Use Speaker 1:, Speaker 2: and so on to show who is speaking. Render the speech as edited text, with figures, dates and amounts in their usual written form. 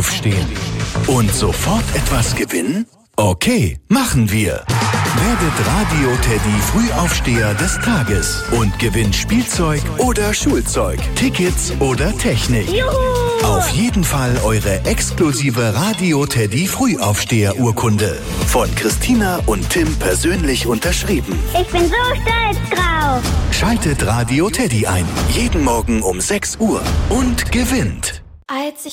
Speaker 1: aufstehen. Und sofort etwas gewinnen? Okay, machen wir. Werdet Radio Teddy Frühaufsteher des Tages und gewinnt Spielzeug oder Schulzeug, Tickets oder Technik.
Speaker 2: Juhu!
Speaker 1: Auf jeden Fall eure exklusive Radio Teddy Frühaufsteher-Urkunde. Von Christina und Tim persönlich unterschrieben.
Speaker 2: Ich bin so stolz drauf.
Speaker 1: Schaltet Radio Teddy ein. Jeden Morgen um 6 Uhr und gewinnt.
Speaker 3: Als ich